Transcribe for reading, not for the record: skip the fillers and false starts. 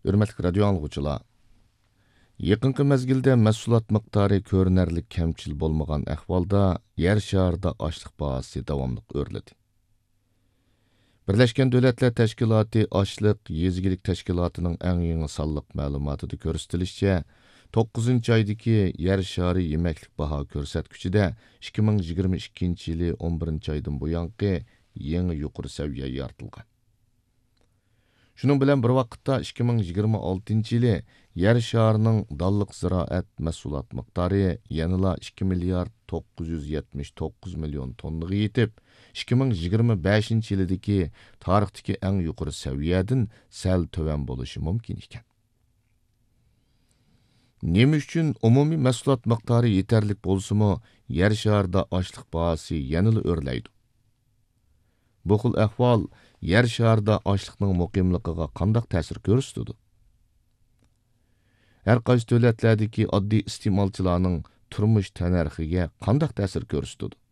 Hürmetli radio anlıqçılar, yaqinqi mezgilde mahsulot miqdori ko'rinarli kamchil bo'lmagan ahvolda yer sharida ochliq bahosi davomli o'rladi. Birleşken Devletler Teşkilatı Açlık Yezgilik Teşkilatı'nın en yeni sallık ma'lumotida ko'rsatilishicha, 9. aydaki yer şarı yemeklik baha ko'rsatkichida 2022 yılı 11. aydan buyanqi yeni yuqori seviye yaratilgan. Şunun bilen bir vaqtda 2026 yılı yer şarının dallık ziraat mahsulot miqdori yanıla 2 milyar 979 milyon tonnaga yetib, 2025 yildagi tarixdagi eng yuqori seviyedan sal töven bo'lishi mumkin ekan. Nima uchun umumiy mahsulot miqdori yetarlik bo'lsa-mu, yer sharida ochliq bahosi yanıla o'rlaydi? Bu xil ahvol yer sharida ochliqning muqimligiga qanday ta'sir ko'rsatadi? Har qaysi davlatlardagi oddiy iste'molchilarning turmush tanarxiga qanday ta'sir ko'rsatadi?